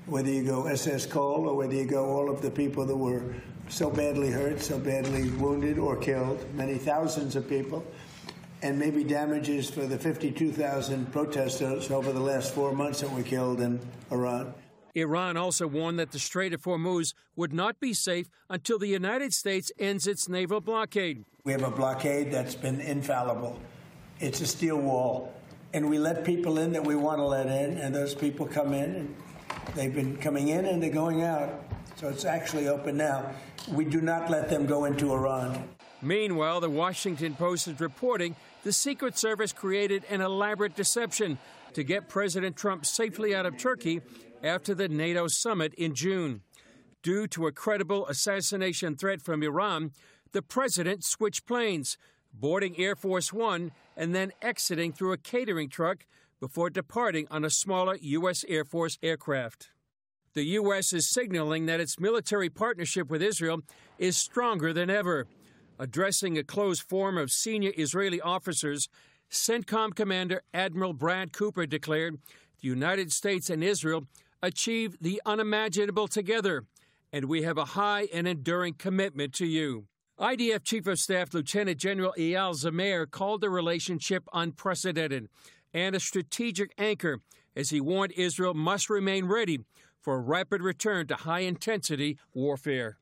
whether you go SS Cole or whether you go all of the people that were so badly hurt, so badly wounded or killed, many thousands of people, and maybe damages for the 52,000 protesters over the last 4 months that were killed in Iran. Iran also warned that the Strait of Hormuz would not be safe until the United States ends its naval blockade. We have a blockade that's been infallible. It's a steel wall. And we let people in that we want to let in, and those people come in, and they've been coming in and they're going out. So it's actually open now. We do not let them go into Iran. Meanwhile, the Washington Post is reporting the Secret Service created an elaborate deception to get President Trump safely out of Turkey after the NATO summit in June. Due to a credible assassination threat from Iran, the president switched planes, boarding Air Force One and then exiting through a catering truck before departing on a smaller U.S. Air Force aircraft. The U.S. is signaling that its military partnership with Israel is stronger than ever. Addressing a closed forum of senior Israeli officers, CENTCOM Commander Admiral Brad Cooper declared the United States and Israel achieved the unimaginable together, and we have a high and enduring commitment to you. IDF Chief of Staff Lieutenant General Eyal Zamir called the relationship unprecedented and a strategic anchor as he warned Israel must remain ready for a rapid return to high-intensity warfare.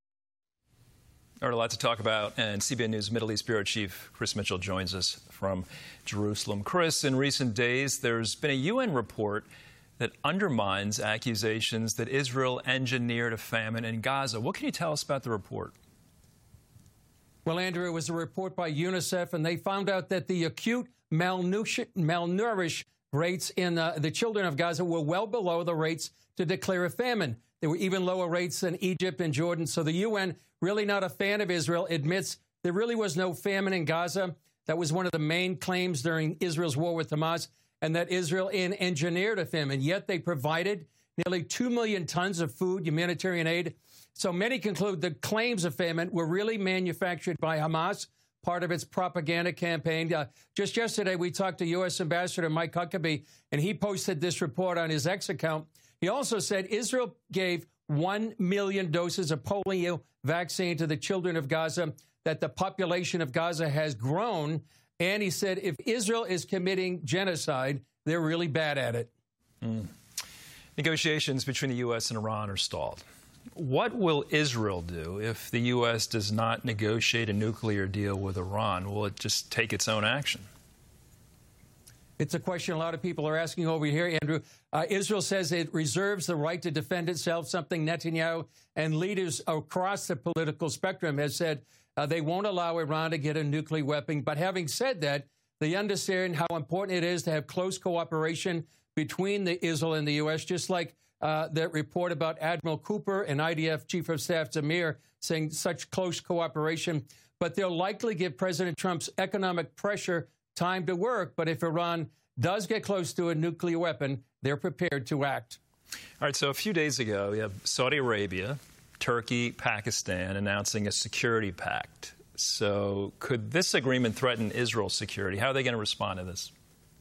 All right, a lot to talk about, and CBN News Middle East Bureau Chief Chris Mitchell joins us from Jerusalem. Chris, in recent days, there's been a UN report that undermines accusations that Israel engineered a famine in Gaza. What can you tell us about the report? Well, Andrew, it was a report by UNICEF, and they found out that the acute malnourished rates in the children of Gaza were well below the rates to declare a famine. There were even lower rates than Egypt and Jordan. So the UN, really not a fan of Israel, admits there really was no famine in Gaza. That was one of the main claims during Israel's war with Hamas, and that Israel engineered a famine. Yet they provided nearly 2 million tons of food, humanitarian aid. So many conclude the claims of famine were really manufactured by Hamas, part of its propaganda campaign. Just yesterday, we talked to U.S. Ambassador Mike Huckabee, and he posted this report on his X account. He also said Israel gave 1 million doses of polio vaccine to the children of Gaza, that the population of Gaza has grown. And he said if Israel is committing genocide, they're really bad at it. Negotiations between the U.S. and Iran are stalled. What will Israel do if the U.S. does not negotiate a nuclear deal with Iran? Will it just take its own action? It's a question a lot of people are asking over here, Andrew. Israel says it reserves the right to defend itself, something Netanyahu and leaders across the political spectrum have said they won't allow Iran to get a nuclear weapon. But having said that, they understand how important it is to have close cooperation between Israel and the U.S., just like that report about Admiral Cooper and IDF Chief of Staff Zamir saying such close cooperation. But they'll likely give President Trump's economic pressure time to work. But if Iran does get close to a nuclear weapon, they're prepared to act. All right, so a few days ago, we have Saudi Arabia, Turkey, Pakistan announcing a security pact. So could this agreement threaten Israel's security? How are they going to respond to this?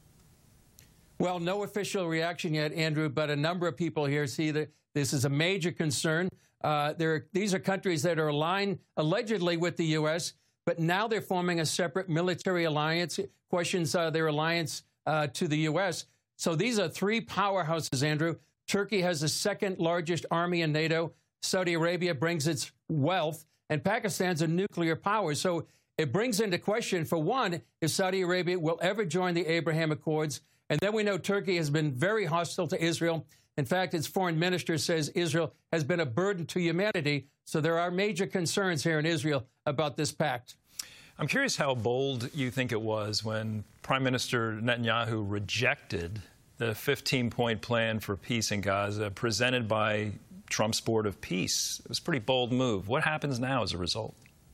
Well, no official reaction yet, Andrew, but a number of people here see that this is a major concern. These are countries that are aligned allegedly with the U.S., but now they're forming a separate military alliance, questions their alliance to the U.S. So these are three powerhouses, Andrew. Turkey has the second largest army in NATO. Saudi Arabia brings its wealth, and Pakistan's a nuclear power. So it brings into question, for one, if Saudi Arabia will ever join the Abraham Accords. And then we know Turkey has been very hostile to Israel. In fact, its foreign minister says Israel has been a burden to humanity. So there are major concerns here in Israel about this pact. I'm curious how bold you think it was when Prime Minister Netanyahu rejected the 15-point plan for peace in Gaza presented by Trump's Board of Peace. It was a pretty bold move. What happens now as a result?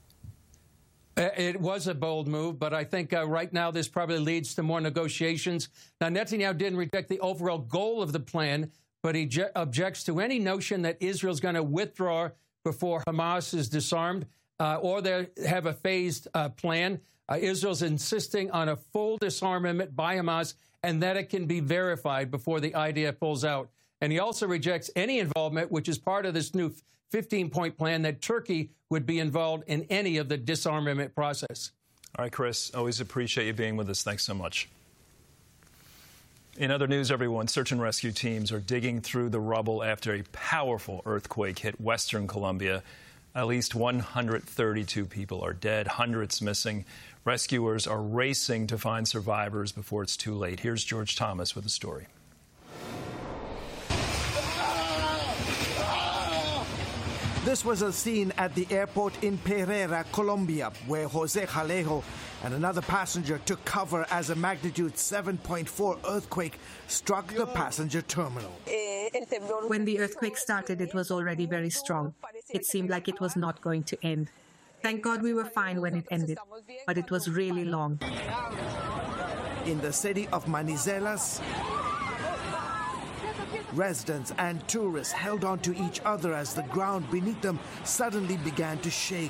It was a bold move, but I think right now this probably leads to more negotiations. Now, Netanyahu didn't reject the overall goal of the plan, but he objects to any notion that Israel's going to withdraw before Hamas is disarmed or they have a phased plan. Israel's insisting on a full disarmament by Hamas and that it can be verified before the IDF pulls out. And he also rejects any involvement, which is part of this new 15-point plan, that Turkey would be involved in any of the disarmament process. All right, Chris, always appreciate you being with us. Thanks so much. In other news, everyone, search and rescue teams are digging through the rubble after a powerful earthquake hit western Colombia. At least 132 people are dead, hundreds missing. Rescuers are racing to find survivors before it's too late. Here's George Thomas with the story. This was a scene at the airport in Pereira, Colombia, where Jose Jalejo and another passenger took cover as a magnitude 7.4 earthquake struck the passenger terminal. When the earthquake started, it was already very strong. It seemed like it was not going to end. Thank God we were fine when it ended, but it was really long. In the city of Manizelas, residents and tourists held on to each other as the ground beneath them suddenly began to shake.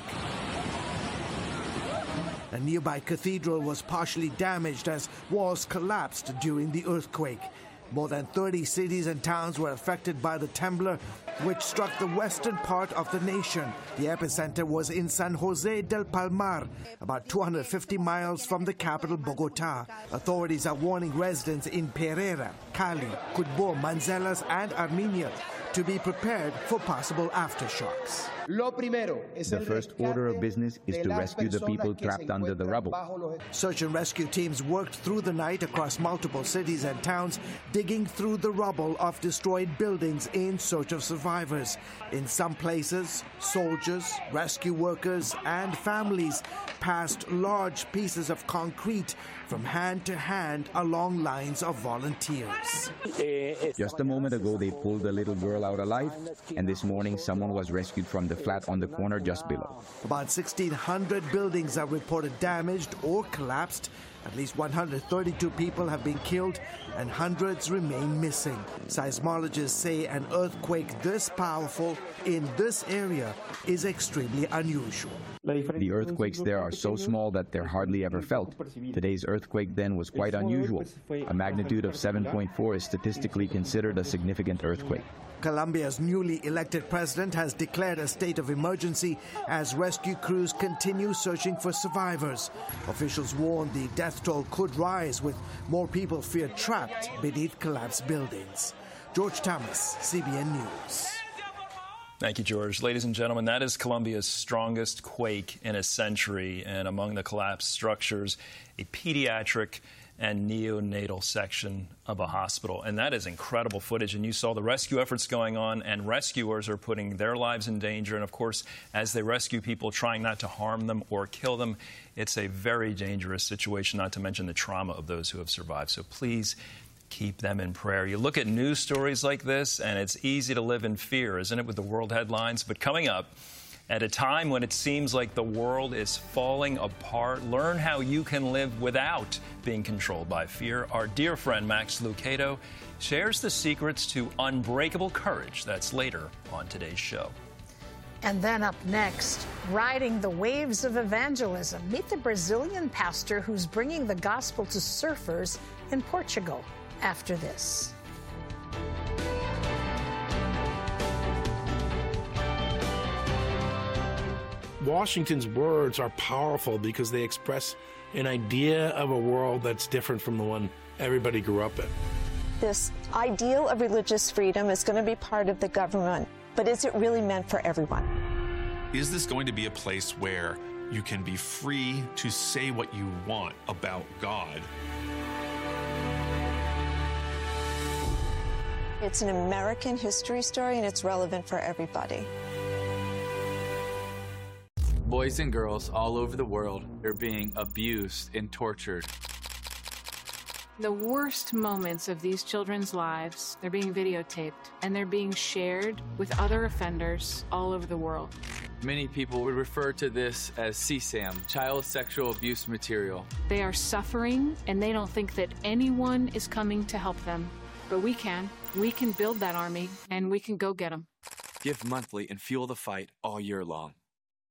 A nearby cathedral was partially damaged as walls collapsed during the earthquake. More than 30 cities and towns were affected by the temblor, which struck the western part of the nation. The epicenter was in San Jose del Palmar, about 250 miles from the capital, Bogota. Authorities are warning residents in Pereira, Cali, Cudbo, Manizales, and Armenia to be prepared for possible aftershocks. The first order of business is to rescue the people trapped under the rubble. Search and rescue teams worked through the night across multiple cities and towns, digging through the rubble of destroyed buildings in search of survivors. In some places, soldiers, rescue workers, and families passed large pieces of concrete from hand to hand along lines of volunteers. Just a moment ago, they pulled a little girl out alive, and this morning someone was rescued from the flat on the corner just below. About 1,600 buildings are reported damaged or collapsed. At least 132 people have been killed and hundreds remain missing. Seismologists say an earthquake this powerful in this area is extremely unusual. The earthquakes there are so small that they're hardly ever felt. Today's earthquake then was quite unusual. A magnitude of 7.4 is statistically considered a significant earthquake. Colombia's newly elected president has declared a state of emergency as rescue crews continue searching for survivors. Officials warn the death toll could rise with more people feared trapped beneath collapsed buildings. George Thomas, CBN News. Thank you, George. Ladies and gentlemen, that is Colombia's strongest quake in a century, and among the collapsed structures, a pediatric and neonatal section of a hospital. And that is incredible footage. And you saw the rescue efforts going on, and rescuers are putting their lives in danger. And, of course, as they rescue people, trying not to harm them or kill them, it's a very dangerous situation, not to mention the trauma of those who have survived. So please keep them in prayer. You look at news stories like this, and it's easy to live in fear, isn't it, with the world headlines? But coming up, at a time when it seems like the world is falling apart, learn how you can live without being controlled by fear. Our dear friend Max Lucado shares the secrets to unbreakable courage. That's later on today's show. And then up next, riding the waves of evangelism. Meet the Brazilian pastor who's bringing the gospel to surfers in Portugal after this. Washington's words are powerful because they express an idea of a world that's different from the one everybody grew up in. This ideal of religious freedom is going to be part of the government, but is it really meant for everyone? Is this going to be a place where you can be free to say what you want about God? It's an American history story, and it's relevant for everybody. Boys and girls all over the world are being abused and tortured. The worst moments of these children's lives, they're being videotaped and they're being shared with other offenders all over the world. Many people would refer to this as CSAM, child sexual abuse material. They are suffering and they don't think that anyone is coming to help them. But we can. We can build that army and we can go get them. Give monthly and fuel the fight all year long.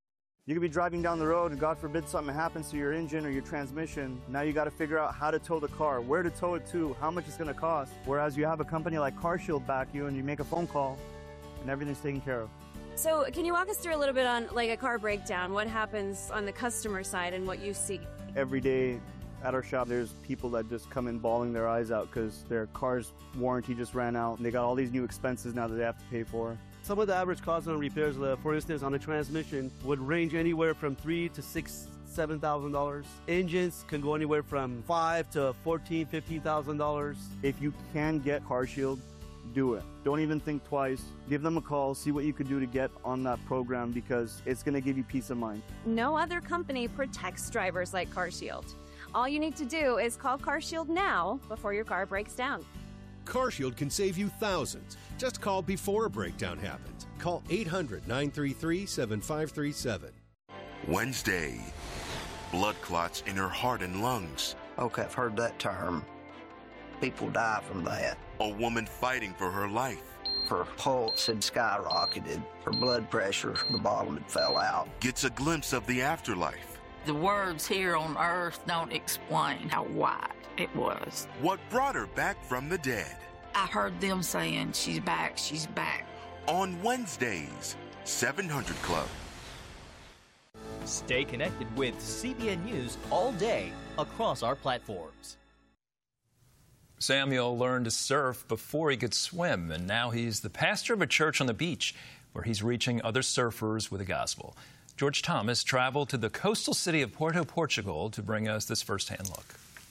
You could be driving down the road and God forbid something happens to your engine or your transmission. Now you got to figure out how to tow the car, where to tow it to, how much it's going to cost. Whereas you have a company like CarShield back you and you make a phone call and everything's taken care of. So can you walk us through a little bit on like a car breakdown? What happens on the customer side and what you see? Every day at our shop, there's people that just come in bawling their eyes out because their car's warranty just ran out and they got all these new expenses now that they have to pay for. Some of the average costs on repairs, for instance, on a transmission would range anywhere from $3,000 to $6,000, $7,000. Engines can go anywhere from $5,000 to $14,000, $15,000. If you can get CarShield, do it. Don't even think twice. Give them a call, see what you could do to get on that program because it's going to give you peace of mind. No other company protects drivers like CarShield. All you need to do is call CarShield now before your car breaks down. CarShield can save you thousands. Just call before a breakdown happens. Call 800-933-7537. Wednesday, blood clots in her heart and lungs. Okay, I've heard that term. People die from that. A woman fighting for her life. Her pulse had skyrocketed. Her blood pressure, the bottom had fell out. Gets a glimpse of the afterlife. The words here on earth don't explain how wide it was. What brought her back from the dead? I heard them saying, she's back, she's back. On Wednesdays, 700 Club. Stay connected with CBN News all day across our platforms. Samuel learned to surf before he could swim, and now he's the pastor of a church on the beach where he's reaching other surfers with the gospel. George Thomas traveled to the coastal city of Porto, Portugal to bring us this firsthand look.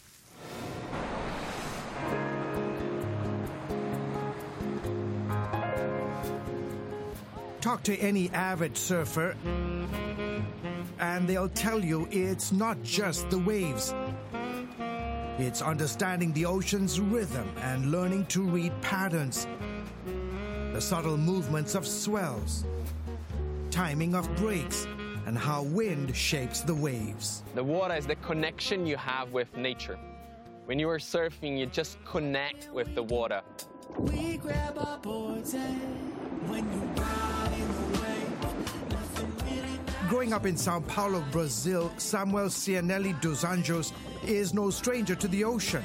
Talk to any avid surfer, and they'll tell you it's not just the waves. It's understanding the ocean's rhythm and learning to read patterns, the subtle movements of swells, timing of breaks, and how wind shapes the waves. The water is the connection you have with nature. When you are surfing, you just connect with the water. We grab our boards and when you ride in the wave, nothing really matters. Growing up in Sao Paulo, Brazil, Samuel Cianelli dos Anjos is no stranger to the ocean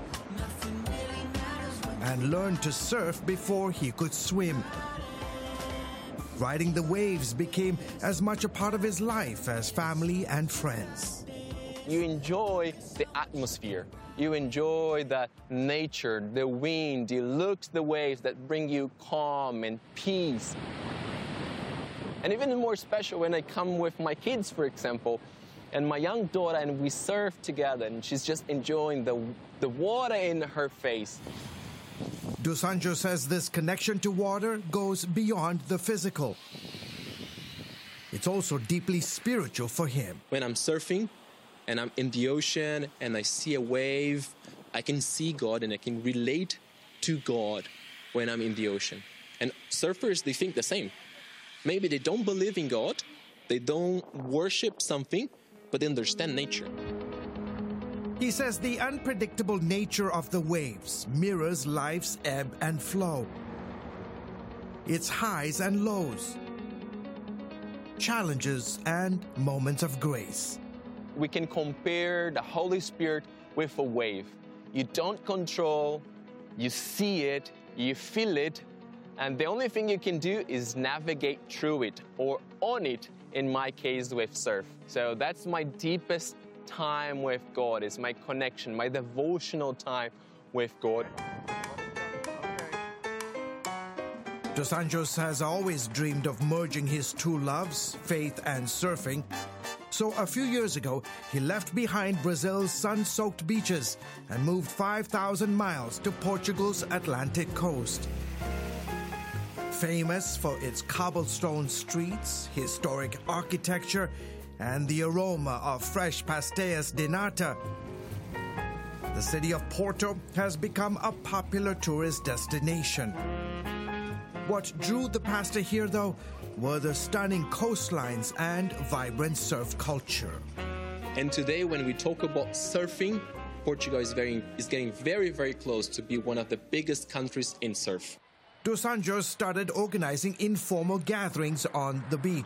and learned to surf before he could swim. Riding the waves became as much a part of his life as family and friends. You enjoy the atmosphere. You enjoy the nature, the wind, you look at the waves that bring you calm and peace. And even more special when I come with my kids, for example, and my young daughter, and we surf together, and she's just enjoying the water in her face. Dos Anjos says this connection to water goes beyond the physical. It's also deeply spiritual for him. When I'm surfing and I'm in the ocean and I see a wave, I can see God and I can relate to God when I'm in the ocean. And surfers, they think the same. Maybe they don't believe in God, they don't worship something, but they understand nature. He says the unpredictable nature of the waves mirrors life's ebb and flow. Its highs and lows, challenges and moments of grace. We can compare the Holy Spirit with a wave. You don't control, you see it, you feel it, and the only thing you can do is navigate through it or on it, in my case with surf. So that's my deepest time with God, is my connection, my devotional time with God. Dos Anjos has always dreamed of merging his two loves, faith and surfing. So a few years ago, he left behind Brazil's sun-soaked beaches and moved 5,000 miles to Portugal's Atlantic coast. Famous for its cobblestone streets, historic architecture, and the aroma of fresh pastéis de nata, the city of Porto has become a popular tourist destination. What drew the pastor here, though, were the stunning coastlines and vibrant surf culture. And today, when we talk about surfing, Portugal is getting very, very close to be one of the biggest countries in surf. Dos Anjos started organizing informal gatherings on the beach.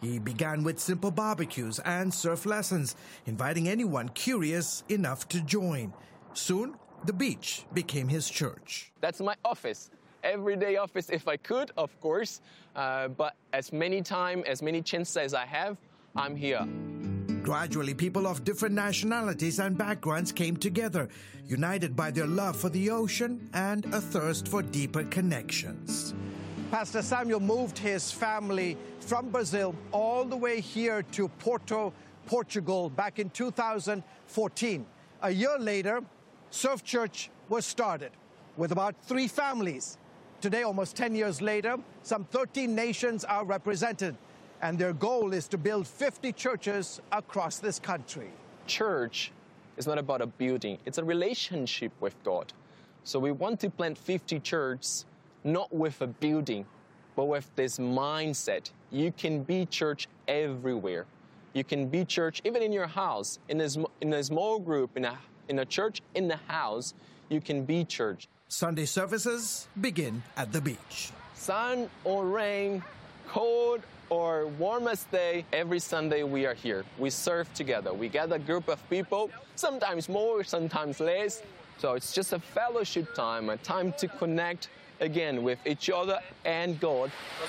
He began with simple barbecues and surf lessons, inviting anyone curious enough to join. Soon, the beach became his church. That's my office. Everyday office if I could, of course. But as many chances as I have, I'm here. Gradually, people of different nationalities and backgrounds came together, united by their love for the ocean and a thirst for deeper connections. Pastor Samuel moved his family from Brazil all the way here to Porto, Portugal, back in 2014. A year later, Surf Church was started with about 3 families. Today, almost 10 years later, some 13 nations are represented, and their goal is to build 50 churches across this country. Church is not about a building. It's a relationship with God. So we want to plant 50 churches, not with a building, but with this mindset. You can be church everywhere. You can be church even in your house, in a small group, in a church in the house. You can be church. Sunday services begin at the beach. Sun or rain, cold or warmest day, every Sunday we are here. We serve together. We gather a group of people, sometimes more, sometimes less. So it's just a fellowship time, a time to connect again with each other and God.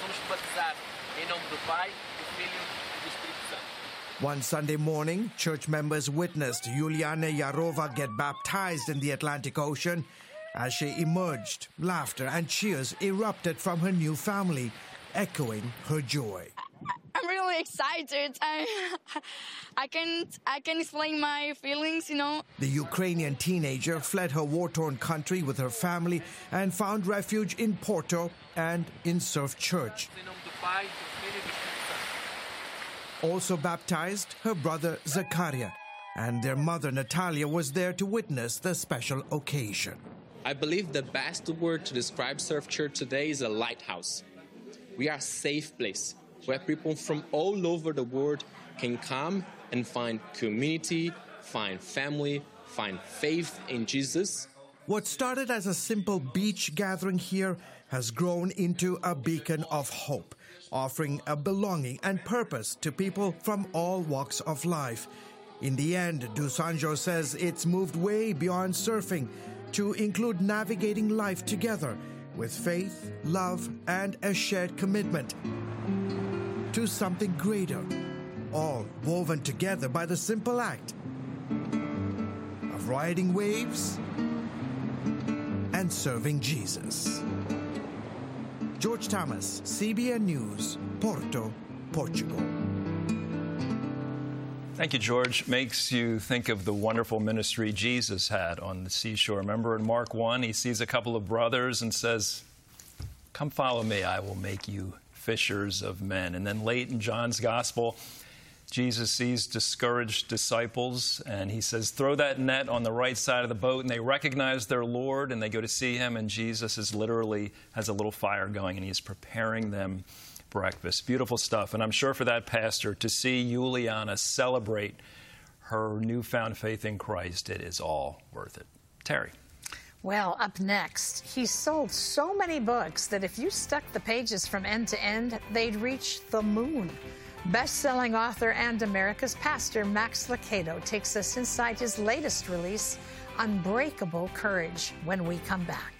One Sunday morning, church members witnessed Juliana Yarova get baptized in the Atlantic Ocean. As she emerged, laughter and cheers erupted from her new family, echoing her joy. I'm really excited. I can explain my feelings, you know. The Ukrainian teenager fled her war-torn country with her family and found refuge in Porto and in Surf Church. Also baptized, her brother Zakaria, and their mother Natalia was there to witness the special occasion. I believe the best word to describe Surf Church today is a lighthouse. We are a safe place where people from all over the world can come and find community, find family, find faith in Jesus. What started as a simple beach gathering here has grown into a beacon of hope, offering a belonging and purpose to people from all walks of life. In the end, Dusanjo says it's moved way beyond surfing to include navigating life together with faith, love, and a shared commitment to something greater, all woven together by the simple act of riding waves and serving Jesus. George Thomas, CBN News, Porto, Portugal. Thank you, George. Makes you think of the wonderful ministry Jesus had on the seashore. Remember in Mark 1, he sees a couple of brothers and says, "Come follow me, I will make you fishers of men." And then late in John's Gospel, Jesus sees discouraged disciples and he says, "Throw that net on the right side of the boat." And they recognize their Lord and they go to see him, and Jesus is literally has a little fire going and he's preparing them breakfast. Beautiful stuff. And I'm sure for that pastor to see Juliana celebrate her newfound faith in Christ, it is all worth it. Terry. Well, up next, he sold so many books that if you stuck the pages from end to end, they'd reach the moon. Best-selling author and America's pastor Max Lucado takes us inside his latest release, Unbreakable Courage, when we come back.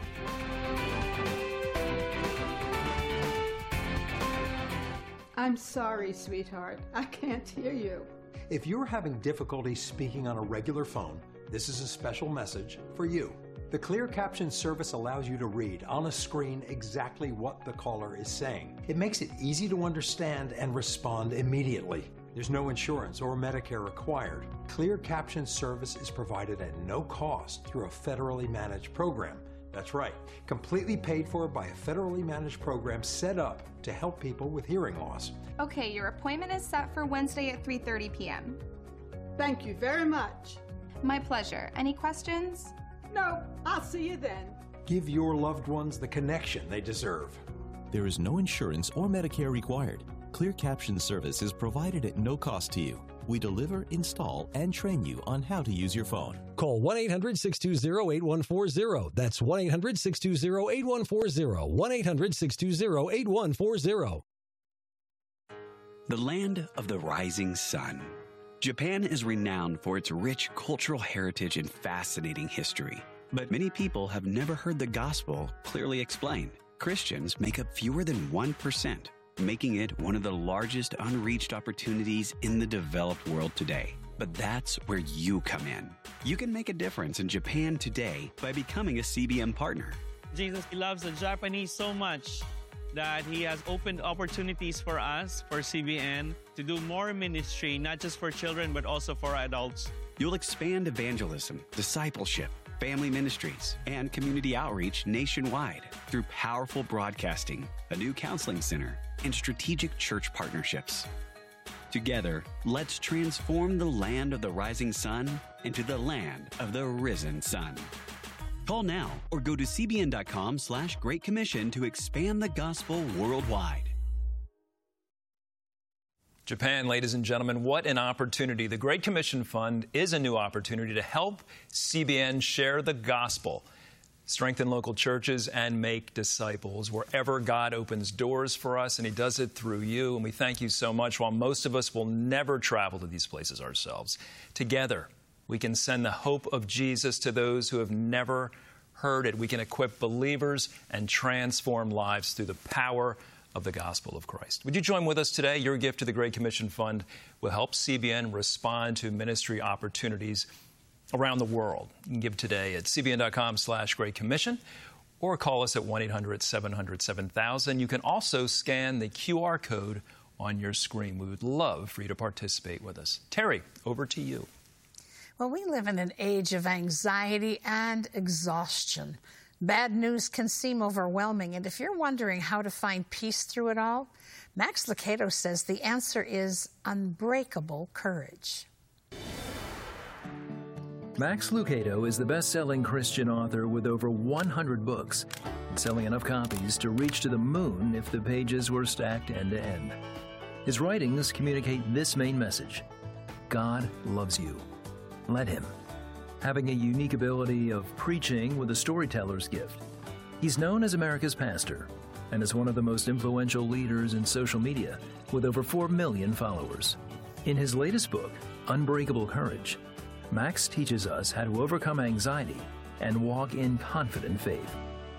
I'm sorry, sweetheart. I can't hear you. If you're having difficulty speaking on a regular phone, this is a special message for you. The Clear Caption service allows you to read on a screen exactly what the caller is saying. It makes it easy to understand and respond immediately. There's no insurance or Medicare required. Clear Caption service is provided at no cost through a federally managed program. That's right, completely paid for by a federally managed program set up to help people with hearing loss. Okay, your appointment is set for Wednesday at 3:30 p.m. Thank you very much. My pleasure. Any questions? No, I'll see you then. Give your loved ones the connection they deserve. There is no insurance or Medicare required. Clear Caption service is provided at no cost to you. We deliver, install, and train you on how to use your phone. Call 1-800-620-8140. That's 1-800-620-8140. 1-800-620-8140. The land of the rising sun. Japan is renowned for its rich cultural heritage and fascinating history. But many people have never heard the gospel clearly explained. Christians make up fewer than 1%, making it one of the largest unreached opportunities in the developed world today. But that's where you come in. You can make a difference in Japan today by becoming a CBN partner. Jesus loves the Japanese so much that he has opened opportunities for us, for CBN, to do more ministry, not just for children, but also for adults. You'll expand evangelism, discipleship, family ministries, and community outreach nationwide through powerful broadcasting, a new counseling center, and strategic church partnerships. Together, let's transform the land of the rising sun into the land of the risen sun. Call now or go to cbn.com/Great Commission to expand the gospel worldwide. Japan, ladies and gentlemen, what an opportunity. The Great Commission Fund is a new opportunity to help CBN share the gospel, strengthen local churches, and make disciples wherever God opens doors for us, and he does it through you. And we thank you so much. While most of us will never travel to these places ourselves, together we can send the hope of Jesus to those who have never heard it. We can equip believers and transform lives through the power of the gospel of Christ. Would you join with us today? Your gift to the Great Commission Fund will help CBN respond to ministry opportunities around the world. You can give today at cbn.com/Great Commission or call us at 1-800-700-7000. You can also scan the QR code on your screen. We would love for you to participate with us. Terry, over to you. Well, we live in an age of anxiety and exhaustion. Bad news can seem overwhelming, and if you're wondering how to find peace through it all, Max Lucado says the answer is unbreakable courage. Max Lucado is the best-selling Christian author with over 100 books, selling enough copies to reach to the moon if the pages were stacked end to end. His writings communicate this main message: God loves you. Let him. Having a unique ability of preaching with a storyteller's gift, he's known as America's pastor and is one of the most influential leaders in social media with over 4 million followers. In his latest book, Unbreakable Courage, Max teaches us how to overcome anxiety and walk in confident faith.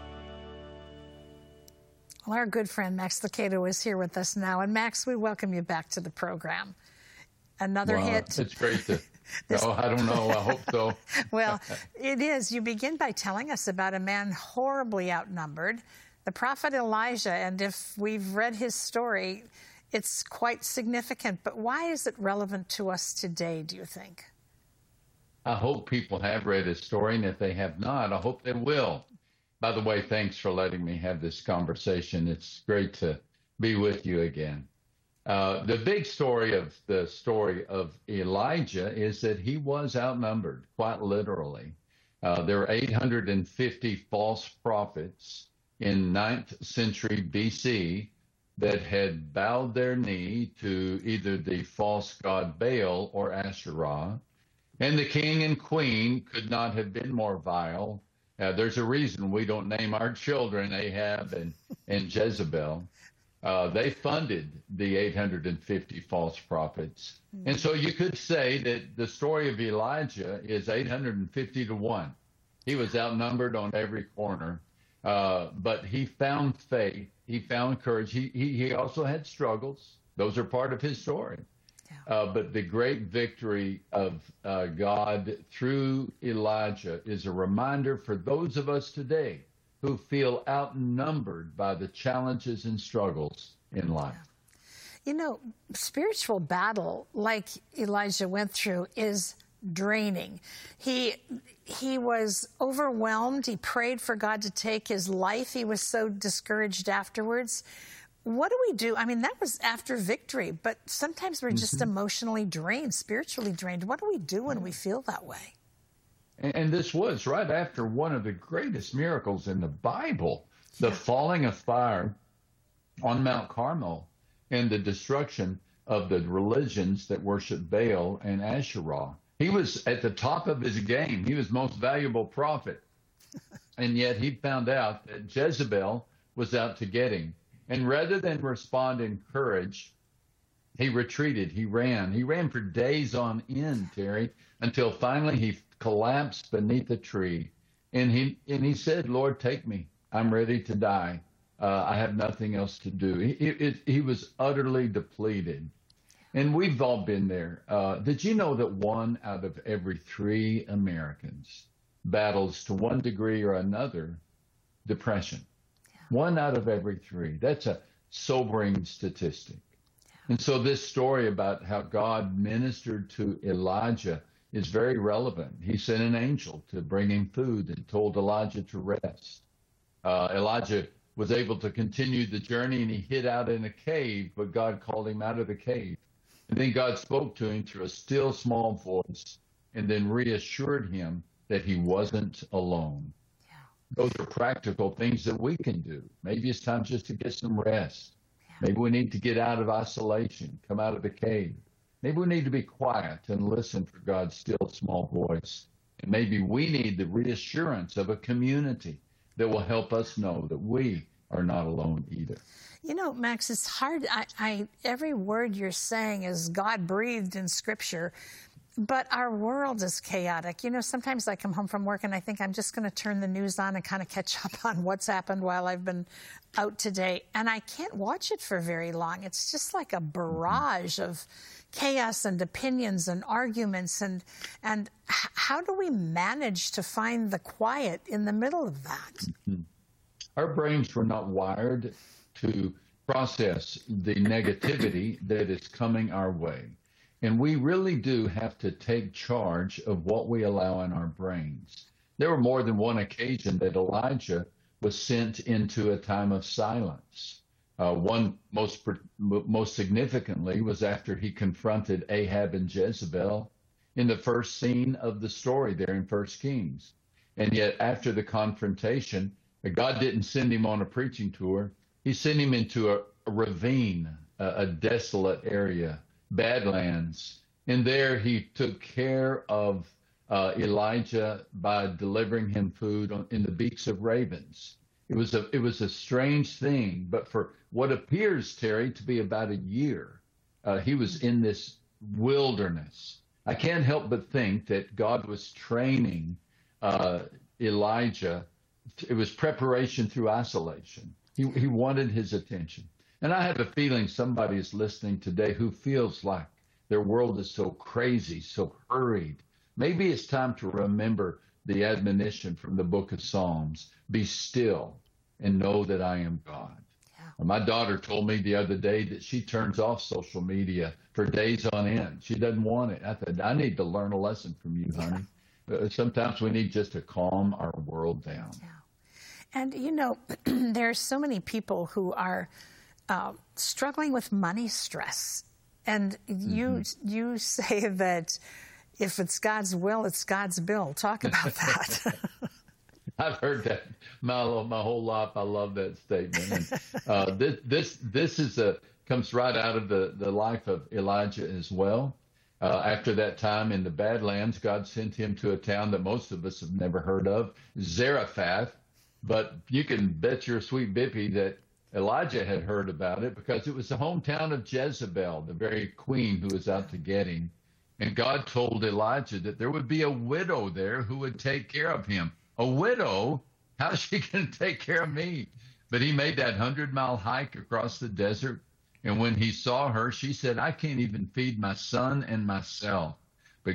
Well, our good friend Max Lucado is here with us now. And Max, we welcome you back to the program. Another hit. It's great to... No, I don't know. I hope so. Well, it is. You begin by telling us about a man horribly outnumbered, the prophet Elijah. And if we've read his story, it's quite significant. But why is it relevant to us today, do you think? I hope people have read his story, and if they have not, I hope they will. By the way, thanks for letting me have this conversation. It's great to be with you again. The big story of Elijah is that he was outnumbered, quite literally. There were 850 false prophets in 9th century BC that had bowed their knee to either the false god Baal or Asherah. And the king and queen could not have been more vile. There's a reason we don't name our children Ahab and Jezebel. They funded the 850 false prophets. And so you could say that the story of Elijah is 850 to 1. He was outnumbered on every corner, but he found faith. He found courage. He also had struggles. Those are part of his story. But the great victory of God through Elijah is a reminder for those of us today who feel outnumbered by the challenges and struggles in life. You know, spiritual battle, like Elijah went through, is draining. He was overwhelmed. He prayed for God to take his life. He was so discouraged afterwards. What do we do? I mean, that was after victory, but sometimes we're just emotionally drained, spiritually drained. What do we do when we feel that way? And this was right after one of the greatest miracles in the Bible, the falling of fire on Mount Carmel and the destruction of the religions that worship Baal and Asherah. He was at the top of his game. He was most valuable prophet. And yet he found out that Jezebel was out to get him. And rather than respond in courage, He retreated. He ran. He ran for days on end, Terry, until finally he collapsed beneath a tree. And he said, Lord, take me. I'm ready to die. I have nothing else to do. He was utterly depleted. And we've all been there. Did you know that 1 out of every 3 Americans battles to one degree or another depression? Yeah. 1 out of every 3. That's a sobering statistic. Yeah. And so this story about how God ministered to Elijah is very relevant. He sent an angel to bring him food and told Elijah to rest. Elijah was able to continue the journey, and he hid out in a cave, but God called him out of the cave. And then God spoke to him through a still small voice and then reassured him that he wasn't alone. Yeah. Those are practical things that we can do. Maybe it's time just to get some rest. Yeah. Maybe we need to get out of isolation, come out of the cave. Maybe we need to be quiet and listen for God's still small voice. And maybe we need the reassurance of a community that will help us know that we are not alone either. You know, Max, it's hard. Every word you're saying is God-breathed in Scripture, but our world is chaotic. You know, sometimes I come home from work and I think I'm just going to turn the news on and kind of catch up on what's happened while I've been out today, and I can't watch it for very long. It's just like a barrage of chaos and opinions and arguments, and how do we manage to find the quiet in the middle of that? Mm-hmm. Our brains were not wired to process the negativity that is coming our way. And we really do have to take charge of what we allow in our brains. There were more than one occasion that Elijah was sent into a time of silence. One most significantly was after he confronted Ahab and Jezebel in the first scene of the story there in 1 Kings. And yet after the confrontation, God didn't send him on a preaching tour. He sent him into a ravine, a desolate area, Badlands. And there he took care of Elijah by delivering him food in the beaks of ravens. It was a strange thing, but for what appears, Terry, to be about a year, he was in this wilderness. I can't help but think that God was training Elijah. It was preparation through isolation. He wanted his attention. And I have a feeling somebody is listening today who feels like their world is so crazy, so hurried. Maybe it's time to remember the admonition from the book of Psalms. Be still and know that I am God. Yeah. My daughter told me the other day that she turns off social media for days on end. She doesn't want it. I said, I need to learn a lesson from you, honey. Yeah. Sometimes we need just to calm our world down. Yeah. And, you know, there are so many people who are struggling with money stress. And you say that if it's God's will, it's God's bill. Talk about that. I've heard that my whole life. I love that statement. And, this comes right out of the life of Elijah as well. After that time in the Badlands, God sent him to a town that most of us have never heard of, Zarephath. But you can bet your sweet bippy that Elijah had heard about it because it was the hometown of Jezebel, the very queen who was out to get him. And God told Elijah that there would be a widow there who would take care of him. A widow? How's she going to take care of me? But he made that 100-mile hike across the desert. And when he saw her, she said, I can't even feed my son and myself. But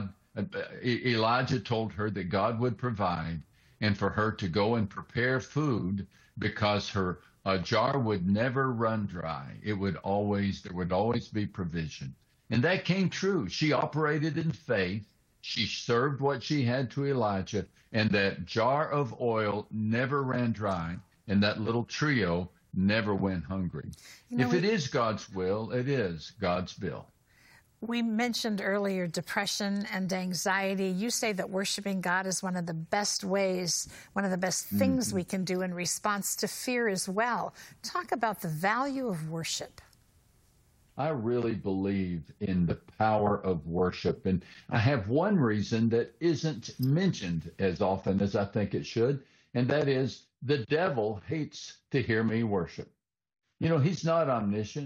Elijah told her that God would provide, and for her to go and prepare food because her jar would never run dry. There would always be provision. And that came true. She operated in faith. She served what she had to Elijah, and that jar of oil never ran dry, and that little trio never went hungry. If it is God's will, it is God's bill. We mentioned earlier depression and anxiety. You say that worshiping God is one of the best ways, one of the best things we can do in response to fear as well. Talk about the value of worship. I really believe in the power of worship. And I have one reason that isn't mentioned as often as I think it should, and that is the devil hates to hear me worship. You know, he's not omniscient.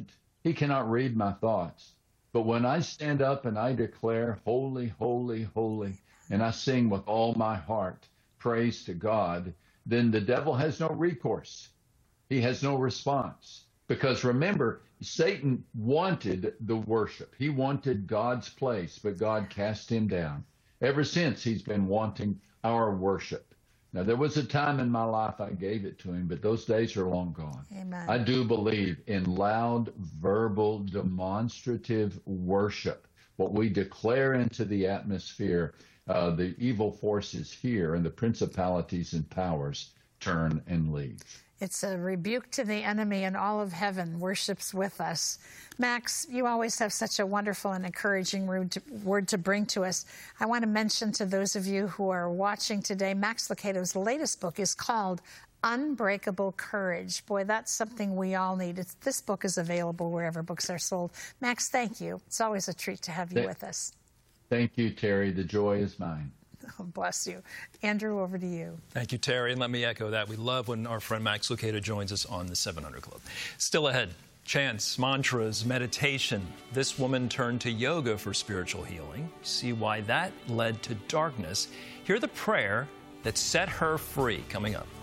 He cannot read my thoughts. But when I stand up and I declare, holy, holy, holy, and I sing with all my heart, praise to God, then the devil has no recourse. He has no response. Because remember, Satan wanted the worship. He wanted God's place, but God cast him down. Ever since, he's been wanting our worship. Now, there was a time in my life I gave it to him, but those days are long gone. Amen. I do believe in loud, verbal, demonstrative worship. What we declare into the atmosphere, the evil forces here and the principalities and powers turn and leave. It's a rebuke to the enemy, and all of heaven worships with us. Max, you always have such a wonderful and encouraging word to bring to us. I want to mention to those of you who are watching today, Max Lucado's latest book is called Unbreakable Courage. Boy, that's something we all need. This book is available wherever books are sold. Max, thank you. It's always a treat to have you with us. Thank you, Terry. The joy is mine. Oh, bless you. Andrew, over to you. Thank you, Terry. And let me echo that. We love when our friend Max Lucado joins us on the 700 Club. Still ahead, chants, mantras, meditation. This woman turned to yoga for spiritual healing. See why that led to darkness. Hear the prayer that set her free, coming up.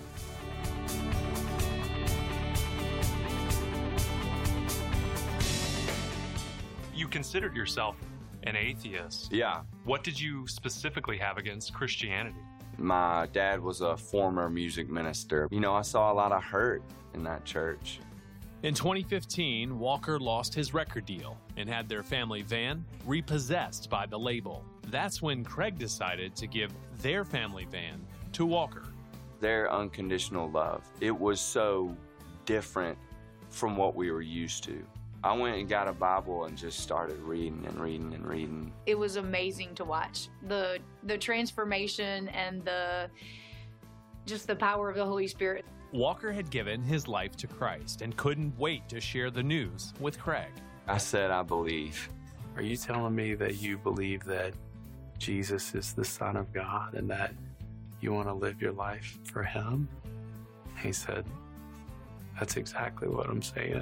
You considered yourself an atheist. Yeah. What did you specifically have against Christianity? My dad was a former music minister. You know, I saw a lot of hurt in that church. In 2015, Walker lost his record deal and had their family van repossessed by the label. That's when Craig decided to give their family van to Walker. Their unconditional love, it was so different from what we were used to. I went and got a Bible and just started reading and reading and reading. It was amazing to watch. The transformation and just the power of the Holy Spirit. Walker had given his life to Christ and couldn't wait to share the news with Craig. I said, I believe. Are you telling me that you believe that Jesus is the Son of God and that you want to live your life for him? He said, that's exactly what I'm saying.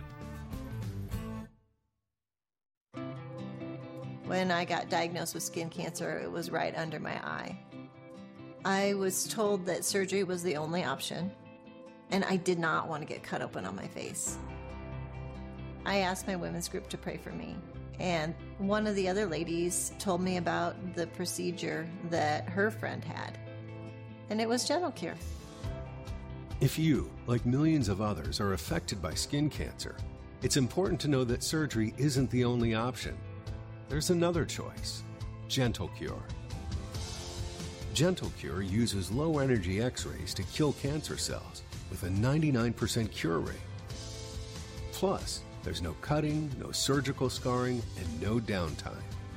When I got diagnosed with skin cancer, it was right under my eye. I was told that surgery was the only option, and I did not want to get cut open on my face. I asked my women's group to pray for me, and one of the other ladies told me about the procedure that her friend had, and it was Gentle Cure. If you, like millions of others, are affected by skin cancer, it's important to know that surgery isn't the only option. There's another choice, Gentle Cure. Gentle Cure uses low-energy X-rays to kill cancer cells with a 99% cure rate. Plus, there's no cutting, no surgical scarring, and no downtime.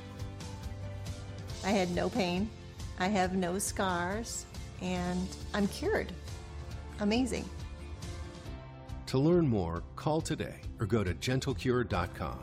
I had no pain, I have no scars, and I'm cured. Amazing. To learn more, call today or go to gentlecure.com.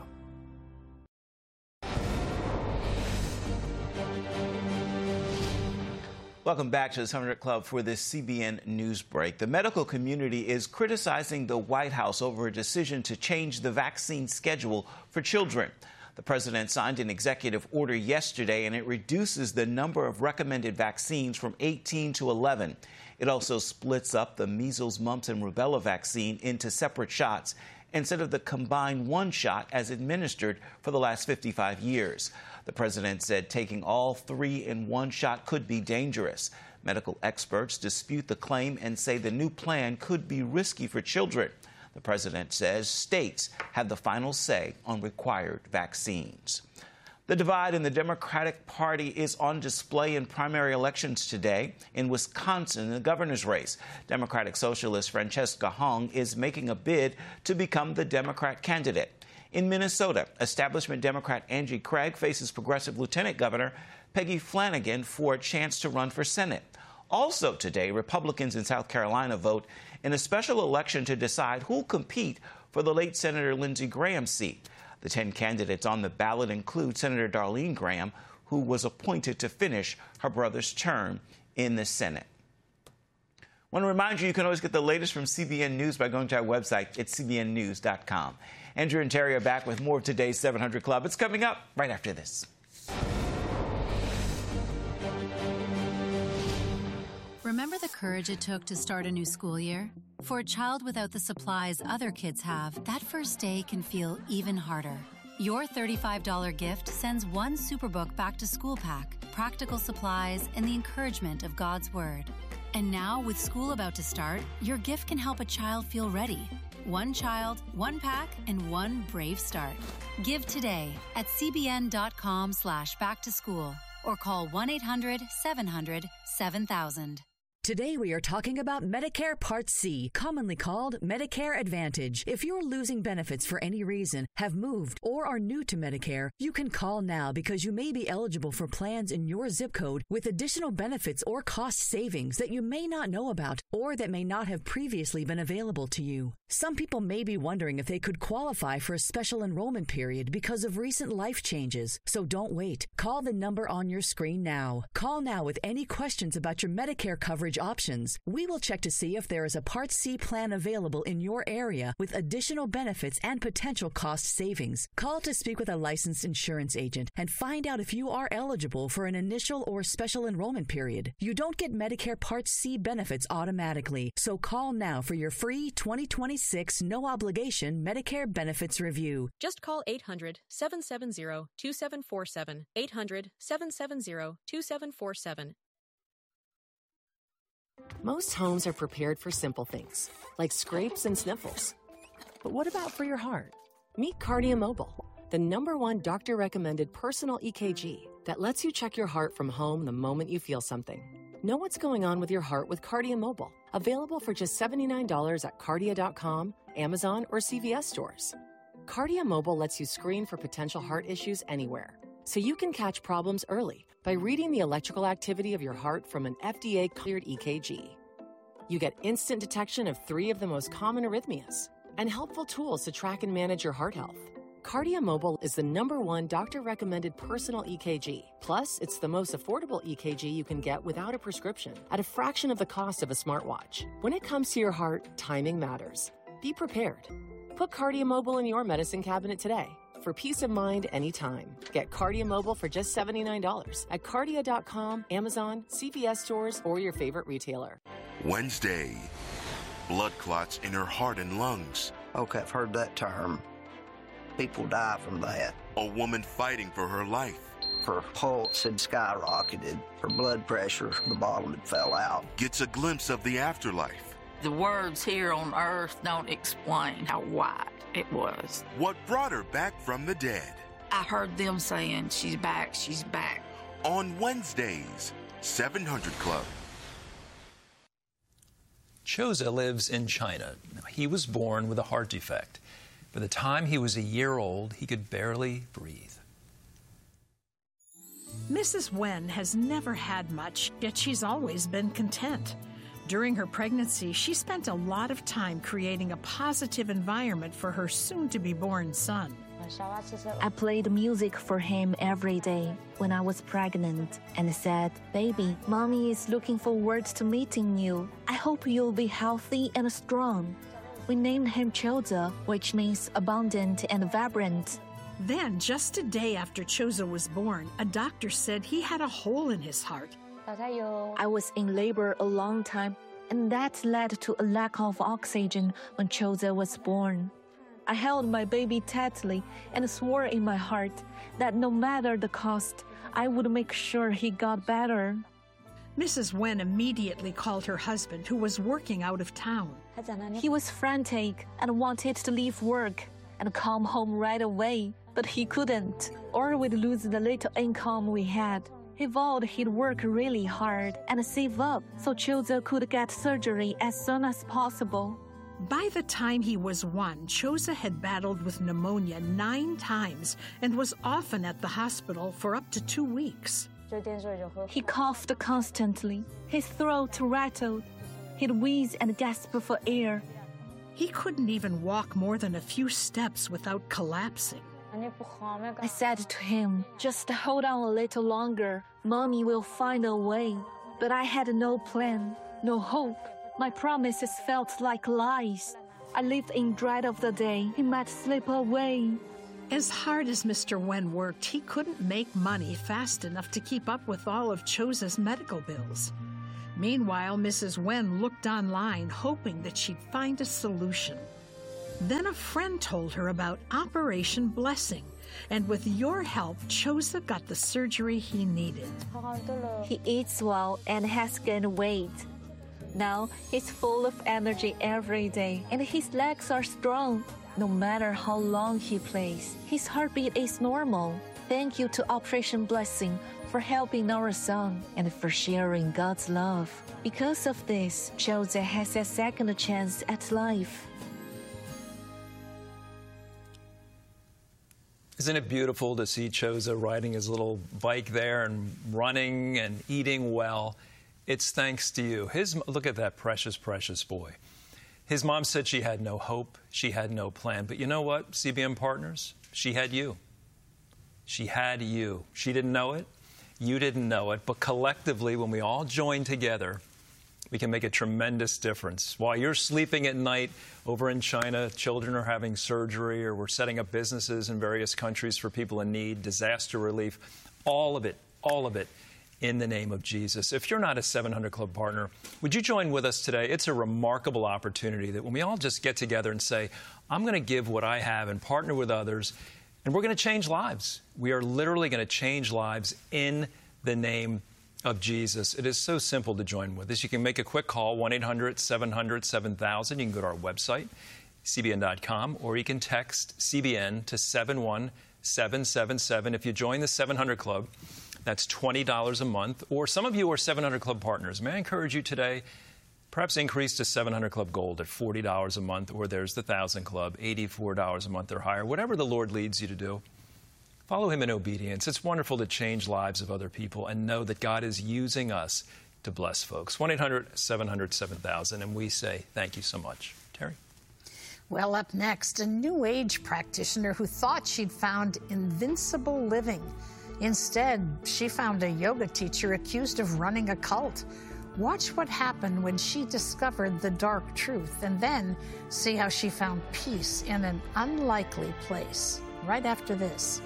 Welcome back to the 700 Club for this CBN News Break. The medical community is criticizing the White House over a decision to change the vaccine schedule for children. The president signed an executive order yesterday, and it reduces the number of recommended vaccines from 18 to 11. It also splits up the measles, mumps, and rubella vaccine into separate shots instead of the combined one shot as administered for the last 55 years. The president said taking all three in one shot could be dangerous. Medical experts dispute the claim and say the new plan could be risky for children. The president says states have the final say on required vaccines. The divide in the Democratic Party is on display in primary elections today. In Wisconsin, in the governor's race, Democratic Socialist Francesca Hong is making a bid to become the Democrat candidate. In Minnesota, establishment Democrat Angie Craig faces progressive Lieutenant Governor Peggy Flanagan for a chance to run for Senate. Also today, Republicans in South Carolina vote in a special election to decide who'll compete for the late Senator Lindsey Graham's seat. The 10 candidates on the ballot include Senator Darlene Graham, who was appointed to finish her brother's term in the Senate. I want to remind you can always get the latest from CBN News by going to our website at cbnnews.com. Andrew and Terry are back with more of today's 700 Club. It's coming up right after this. Remember the courage it took to start a new school year? For a child without the supplies other kids have, that first day can feel even harder. Your $35 gift sends one Superbook back to school pack, practical supplies, and the encouragement of God's Word. And now, with school about to start, your gift can help a child feel ready. One child, one pack, and one brave start. Give today at cbn.com/backtoschool or call 1-800-700-7000. Today we are talking about Medicare Part C, commonly called Medicare Advantage. If you're losing benefits for any reason, have moved, or are new to Medicare, you can call now because you may be eligible for plans in your zip code with additional benefits or cost savings that you may not know about or that may not have previously been available to you. Some people may be wondering if they could qualify for a special enrollment period because of recent life changes. So don't wait. Call the number on your screen now. Call now with any questions about your Medicare coverage options. We will check to see if there is a Part C plan available in your area with additional benefits and potential cost savings. Call to speak with a licensed insurance agent and find out if you are eligible for an initial or special enrollment period. You don't get Medicare Part C benefits automatically, so call now for your free 2026 no-obligation Medicare benefits review. Just call 800-770-2747, 800-770-2747. Most homes are prepared for simple things, like scrapes and sniffles. But what about for your heart? Meet Cardia Mobile, the #1 doctor-recommended personal EKG that lets you check your heart from home the moment you feel something. Know what's going on with your heart with Cardia Mobile, available for just $79 at Cardia.com, Amazon, or CVS stores. Cardia Mobile lets you screen for potential heart issues anywhere, so you can catch problems early by reading the electrical activity of your heart from an FDA-cleared EKG. You get instant detection of 3 of the most common arrhythmias and helpful tools to track and manage your heart health. Cardia Mobile is the #1 doctor-recommended personal EKG. Plus, it's the most affordable EKG you can get without a prescription at a fraction of the cost of a smartwatch. When it comes to your heart, timing matters. Be prepared. Put Cardia Mobile in your medicine cabinet today. For peace of mind anytime. Get Cardia Mobile for just $79 at Cardia.com, Amazon, CVS stores, or your favorite retailer. Wednesday, blood clots in her heart and lungs. Okay, I've heard that term. People die from that. A woman fighting for her life. Her pulse had skyrocketed. Her blood pressure, the bottom had fell out. Gets a glimpse of the afterlife. The words here on earth don't explain how wide it was. What brought her back from the dead? I heard them saying, she's back, she's back. On Wednesdays, 700 Club. Choza lives in China. He was born with a heart defect. By the time he was a year old, he could barely breathe. Mrs. Wen has never had much, yet she's always been content. During her pregnancy, she spent a lot of time creating a positive environment for her soon-to-be-born son. I played music for him every day when I was pregnant and said, "Baby, Mommy is looking forward to meeting you. I hope you'll be healthy and strong." We named him Choza, which means abundant and vibrant. Then, just a day after Choza was born, a doctor said he had a hole in his heart. I was in labor a long time, and that led to a lack of oxygen when Choza was born. I held my baby tightly and swore in my heart that no matter the cost, I would make sure he got better. Mrs. Wen immediately called her husband, who was working out of town. He was frantic and wanted to leave work and come home right away, but he couldn't, or we'd lose the little income we had. He vowed he'd work really hard and save up so Choza could get surgery as soon as possible. By the time he was 1, Choza had battled with pneumonia 9 times and was often at the hospital for up to 2 weeks. He coughed constantly. His throat rattled. He'd wheeze and gasp for air. He couldn't even walk more than a few steps without collapsing. I said to him, "Just hold on a little longer. Mommy will find a way." But I had no plan, no hope. My promises felt like lies. I lived in dread of the day he might slip away. As hard as Mr. Wen worked, he couldn't make money fast enough to keep up with all of Chosa's medical bills. Meanwhile, Mrs. Wen looked online, hoping that she'd find a solution. Then a friend told her about Operation Blessing, and with your help, Chosa got the surgery he needed. He eats well and has gained weight. Now he's full of energy every day, and his legs are strong. No matter how long he plays, his heartbeat is normal. Thank you to Operation Blessing for helping our son and for sharing God's love. Because of this, Chosa has a second chance at life. Isn't it beautiful to see Chosa riding his little bike there and running and eating well? It's thanks to you. Look at that precious, precious boy. His mom said she had no hope, she had no plan. But you know what, CBN partners? She had you. She had you. She didn't know it. You didn't know it. But collectively, when we all join together, we can make a tremendous difference. While you're sleeping at night over in China, children are having surgery, or we're setting up businesses in various countries for people in need, disaster relief, all of it in the name of Jesus. If you're not a 700 Club partner, would you join with us today? It's a remarkable opportunity that when we all just get together and say, I'm going to give what I have and partner with others, and we're going to change lives. We are literally going to change lives in the name of Jesus. It is so simple to join with us. You can make a quick call, 1-800-700-7000. You can go to our website, cbn.com, or you can text CBN to 71777. If you join the 700 Club, that's $20 a month. Or some of you are 700 Club partners. May I encourage you today, perhaps increase to 700 Club Gold at $40 a month, or there's the 1,000 Club, $84 a month or higher. Whatever the Lord leads you to do, follow him in obedience. It's wonderful to change lives of other people and know that God is using us to bless folks. 1-800-700-7000. And we say thank you so much. Terry? Well, up next, a New Age practitioner who thought she'd found invincible living. Instead, she found a yoga teacher accused of running a cult. Watch what happened when she discovered the dark truth, and then see how she found peace in an unlikely place. Right after this.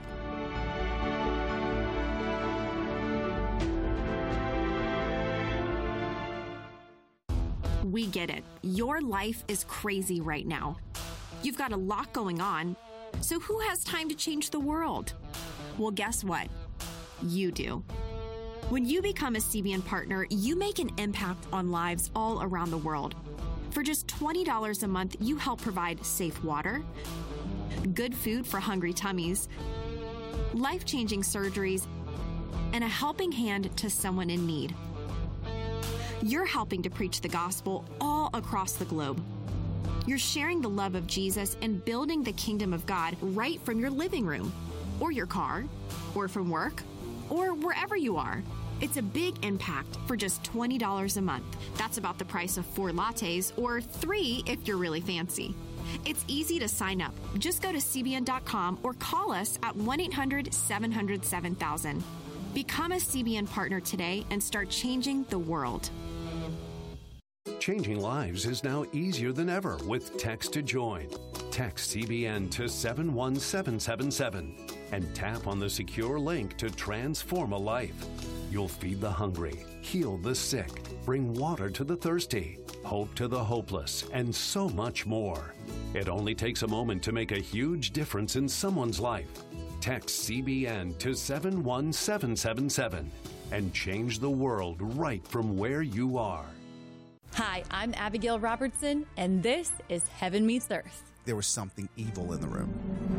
We get it. Your life is crazy right now. You've got a lot going on. So who has time to change the world? Well, guess what? You do. When you become a CBN partner, you make an impact on lives all around the world. For just $20 a month, you help provide safe water, good food for hungry tummies, life-changing surgeries, and a helping hand to someone in need. You're helping to preach the gospel all across the globe. You're sharing the love of Jesus and building the kingdom of God right from your living room, or your car, or from work, or wherever you are. It's a big impact for just $20 a month. That's about the price of 4 lattes, or 3 if you're really fancy. It's easy to sign up. Just go to cbn.com or call us at 1-800-700-7000. Become a CBN partner today and start changing the world. Changing lives is now easier than ever with Text to Join. Text CBN to 71777 and tap on the secure link to transform a life. You'll feed the hungry, heal the sick, bring water to the thirsty, hope to the hopeless, and so much more. It only takes a moment to make a huge difference in someone's life. Text CBN to 71777 and change the world right from where you are. Hi, I'm Abigail Robertson, and this is Heaven Meets Earth. There was something evil in the room.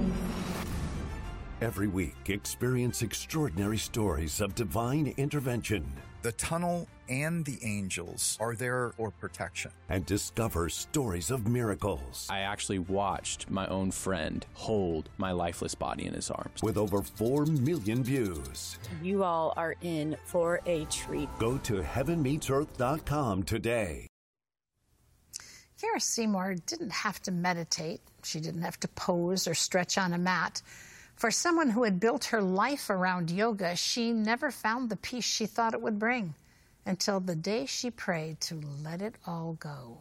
Every week, experience extraordinary stories of divine intervention. The tunnel and the angels are there for protection. And discover stories of miracles. I actually watched my own friend hold my lifeless body in his arms. With over 4 million views. You all are in for a treat. Go to heavenmeetsearth.com today. Kara Seymour didn't have to meditate. She didn't have to pose or stretch on a mat. For someone who had built her life around yoga, she never found the peace she thought it would bring. until the day she prayed to let it all go.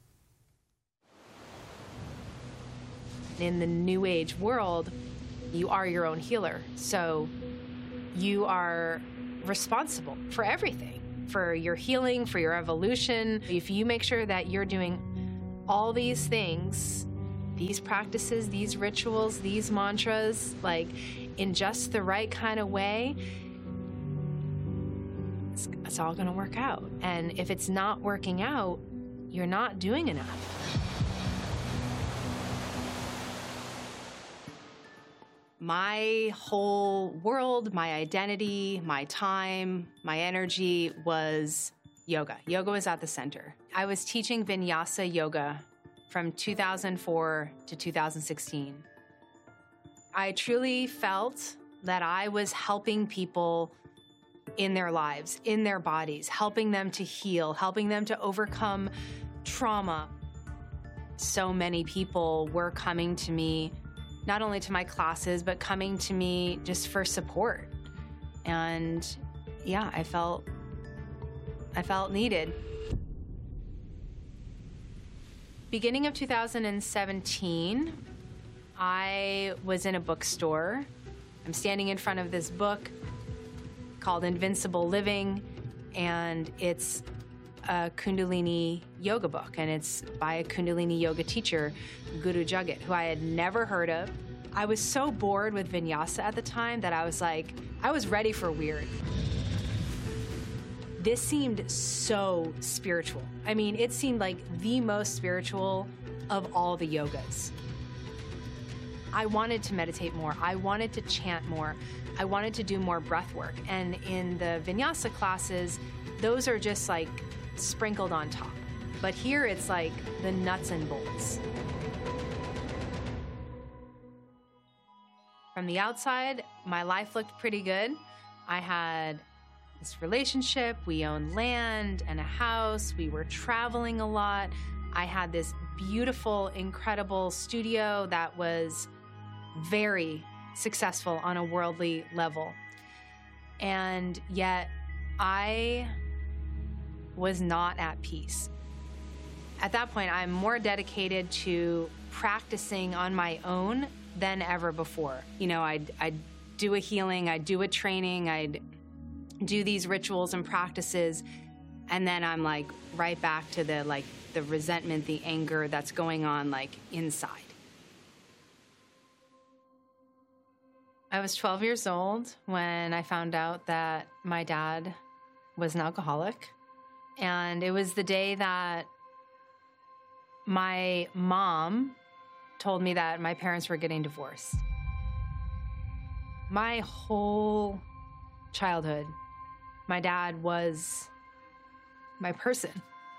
In the New Age world, you are your own healer. So you are responsible for everything, for your healing, for your evolution. If you make sure that you're doing all these things, these practices, these rituals, these mantras, like in just the right kind of way, it's all going to work out. And if it's not working out, you're not doing enough. My whole world, my identity, my time, my energy was yoga. Yoga was at the center. I was teaching Vinyasa yoga from 2004 to 2016. I truly felt that I was helping people in their lives, in their bodies, helping them to heal, helping them to overcome trauma. So many people were coming to me, not only to my classes, but coming to me just for support. And yeah, I felt needed. Beginning of 2017, I was in a bookstore. I'm standing in front of this book called Invincible Living, and it's a Kundalini yoga book, and it's by a Kundalini yoga teacher, Guru Jagat, who I had never heard of. I was so bored with Vinyasa at the time that I was ready for weird. This seemed so spiritual. I mean, it seemed like the most spiritual of all the yogas. I wanted to meditate more. I wanted to chant more. I wanted to do more breath work. And in the Vinyasa classes, those are just like sprinkled on top. But here it's like the nuts and bolts. From the outside, my life looked pretty good. I had this relationship, we owned land and a house, we were traveling a lot. I had this beautiful, incredible studio that was very successful on a worldly level. And yet I was not at peace. At that point, I'm more dedicated to practicing on my own than ever before. You know, I'd do a healing, I'd do a training, I'd do these rituals and practices, and then I'm like right back to the resentment, the anger that's going on like inside. I was 12 years old when I found out that my dad was an alcoholic. And it was the day that my mom told me that my parents were getting divorced. My whole childhood, my dad was my person.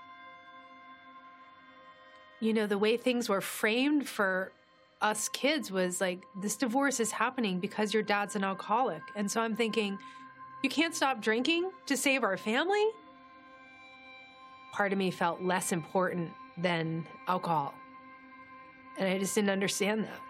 You know, the way things were framed for us kids was like, this divorce is happening because your dad's an alcoholic. And so I'm thinking, you can't stop drinking to save our family? Part of me felt less important than alcohol. And I just didn't understand that.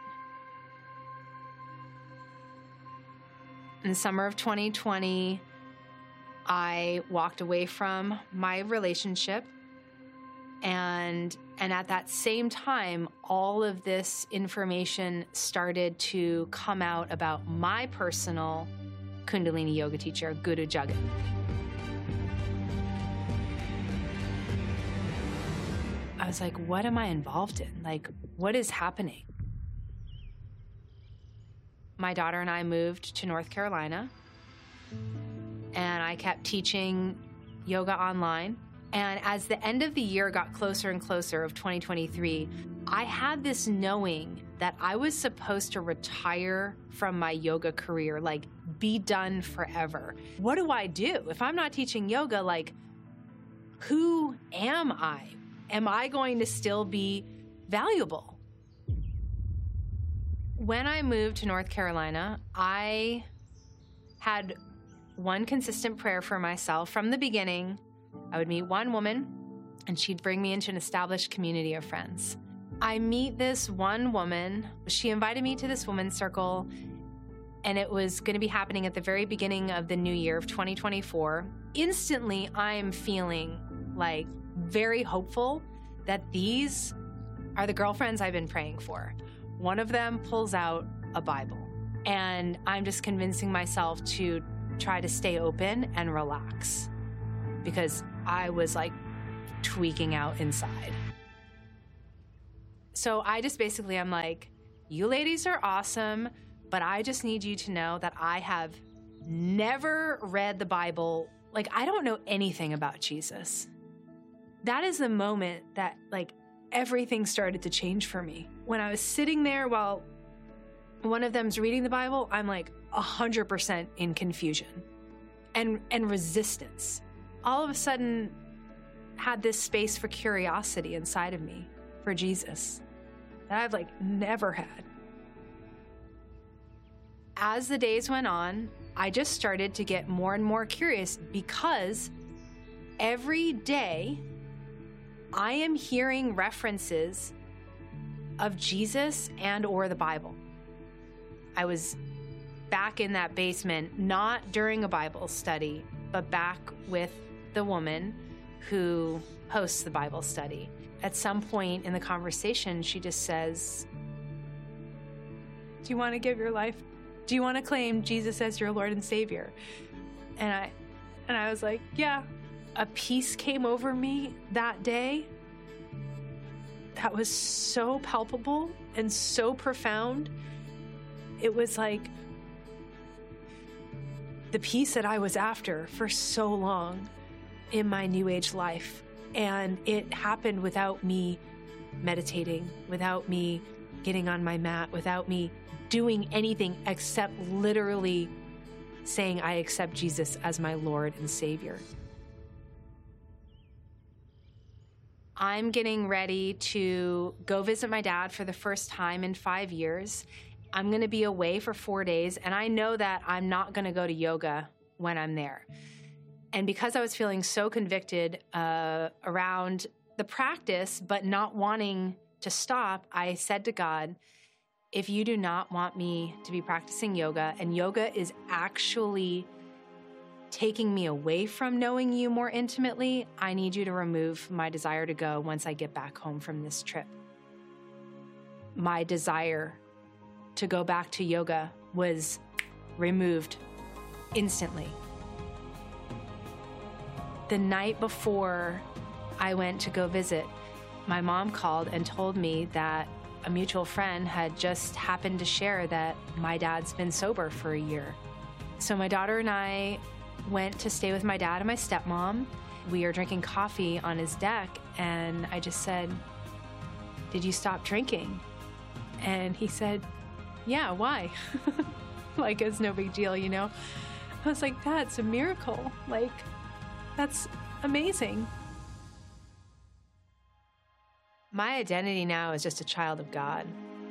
In the summer of 2020, I walked away from my relationship. And at that same time, all of this information started to come out about my personal Kundalini yoga teacher, Guru Jagat. I was like, what am I involved in? Like, what is happening? My daughter and I moved to North Carolina, and I kept teaching yoga online. And as the end of the year got closer and closer of 2023, I had this knowing that I was supposed to retire from my yoga career, like be done forever. What do I do? If I'm not teaching yoga, like, who am I? Am I going to still be valuable? When I moved to North Carolina, I had one consistent prayer for myself from the beginning. I would meet one woman, and she'd bring me into an established community of friends. I meet this one woman. She invited me to this women's circle, and it was going to be happening at the very beginning of the new year of 2024. Instantly, I'm feeling like very hopeful that these are the girlfriends I've been praying for. One of them pulls out a Bible, and I'm just convincing myself to try to stay open and relax because I was like tweaking out inside. So I just basically, I'm like, you ladies are awesome, but I just need you to know that I have never read the Bible. Like, I don't know anything about Jesus. That is the moment that, like, everything started to change for me. When I was sitting there while one of them's reading the Bible, I'm like 100% in confusion and resistance. All of a sudden, had this space for curiosity inside of me for Jesus that I've like never had. As the days went on, I just started to get more and more curious because every day I am hearing references of Jesus and or the Bible. I was back in that basement, not during a Bible study, but back with the woman who hosts the Bible study. At some point in the conversation, she just says, do you want to give your life? Do you want to claim Jesus as your Lord and Savior? And I was like, yeah. A peace came over me that day that was so palpable and so profound. It was like the peace that I was after for so long in my New Age life. And it happened without me meditating, without me getting on my mat, without me doing anything except literally saying, I accept Jesus as my Lord and Savior. I'm getting ready to go visit my dad for the first time in 5 years. I'm going to be away for 4 days, and I know that I'm not going to go to yoga when I'm there. And because I was feeling so convicted around the practice, but not wanting to stop, I said to God, if you do not want me to be practicing yoga, and yoga is actually taking me away from knowing you more intimately, I need you to remove my desire to go once I get back home from this trip. My desire to go back to yoga was removed instantly. The night before I went to go visit, my mom called and told me that a mutual friend had just happened to share that my dad's been sober for a year. So my daughter and I went to stay with my dad and my stepmom. We were drinking coffee on his deck, and I just said, did you stop drinking? And he said, yeah, why? Like, it's no big deal, you know? I was like, that's a miracle. Like, that's amazing. My identity now is just a child of God.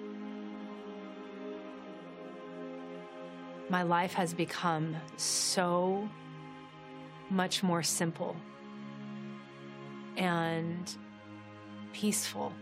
My life has become so much more simple and peaceful.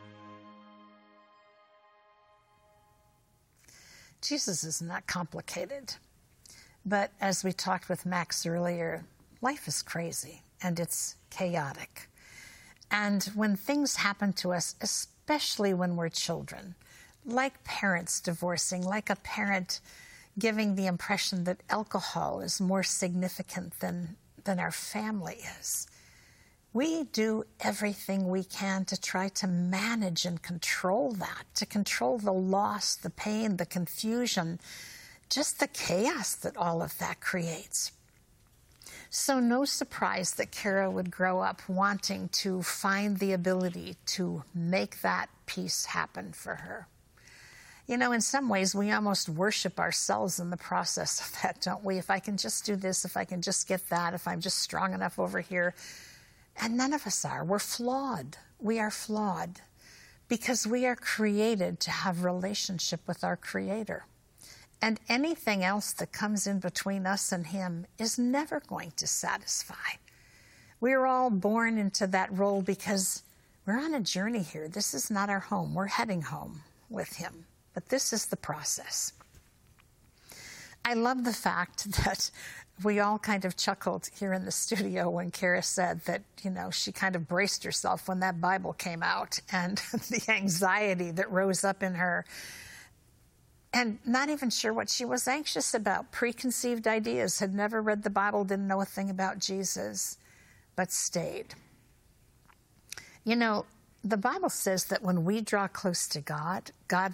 Jesus is not complicated. But as we talked with Max earlier, life is crazy and it's chaotic. And when things happen to us, especially when we're children, like parents divorcing, like a parent giving the impression that alcohol is more significant than our family is, we do everything we can to try to manage and control that, to control the loss, the pain, the confusion, just the chaos that all of that creates. So no surprise that Kara would grow up wanting to find the ability to make that peace happen for her. You know, in some ways, we almost worship ourselves in the process of that, don't we? If I can just do this, if I can just get that, if I'm just strong enough over here. And none of us are. We're flawed. We are flawed because we are created to have relationship with our Creator. And anything else that comes in between us and Him is never going to satisfy. We're all born into that role because we're on a journey here. This is not our home. We're heading home with Him. But this is the process. I love the fact that we all kind of chuckled here in the studio when Kara said that, you know, she kind of braced herself when that Bible came out, and the anxiety that rose up in her. And not even sure what she was anxious about. Preconceived ideas, had never read the Bible, didn't know a thing about Jesus, but stayed. You know, the Bible says that when we draw close to God, God